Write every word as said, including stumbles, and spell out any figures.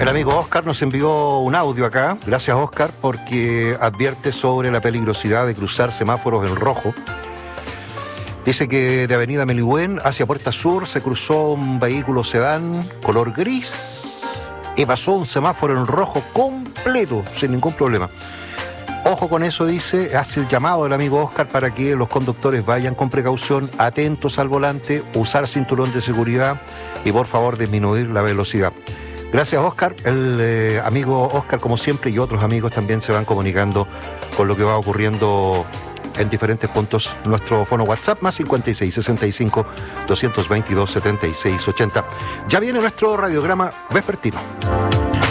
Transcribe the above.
El amigo Oscar nos envió un audio acá. Gracias, Oscar, porque advierte sobre la peligrosidad de cruzar semáforos en rojo. Dice que de Avenida Melihuen hacia Puerta Sur se cruzó un vehículo sedán color gris y pasó un semáforo en rojo completo, sin ningún problema. Ojo con eso, dice, hace el llamado el amigo Oscar para que los conductores vayan con precaución, atentos al volante, usar cinturón de seguridad y por favor disminuir la velocidad. Gracias, Oscar. El eh, amigo Oscar, como siempre, y otros amigos también se van comunicando con lo que va ocurriendo en diferentes puntos. Nuestro fono WhatsApp más cincuenta y seis, sesenta y cinco, doscientos veintidós, setenta y seis, ochenta. Ya viene nuestro radiograma vespertino.